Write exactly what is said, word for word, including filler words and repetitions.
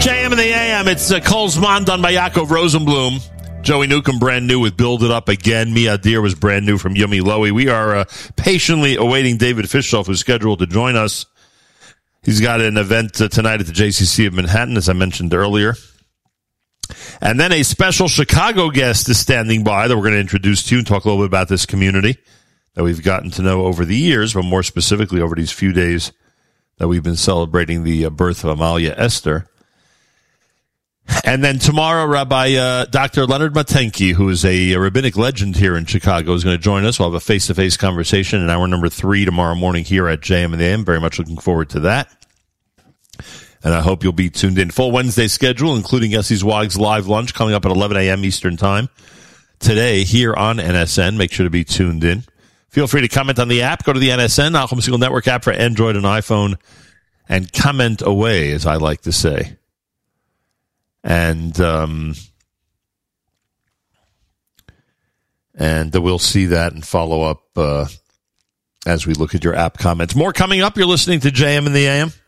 J M in the A M. It's uh, Cole's Mom done by Yaakov Rosenblum. Joey Newcomb brand new with Build It Up Again. Mia Deer was brand new from Yumi Lowy. We are uh, patiently awaiting David Fishoff, who's scheduled to join us. He's got an event uh, tonight at the J C C of Manhattan, as I mentioned earlier. And then a special Chicago guest is standing by that we're going to introduce to you and talk a little bit about this community that we've gotten to know over the years, but more specifically over these few days that we've been celebrating the uh, birth of Amalia Esther. And then tomorrow, Rabbi uh, Doctor Leonard Matenki, who is a, a rabbinic legend here in Chicago, is going to join us. We'll have a face-to-face conversation in hour number three tomorrow morning here at J M and the A M. Very much looking forward to that. And I hope you'll be tuned in. Full Wednesday schedule, including Essie Zwag's live lunch coming up at eleven a.m. Eastern Time today here on N S N. Make sure to be tuned in. Feel free to comment on the app. Go to the N S N, Nachum Segal Network app for Android and iPhone, and comment away, as I like to say. And um, and we'll see that and follow up uh, as we look at your app comments. More coming up. You're listening to J M in the A M.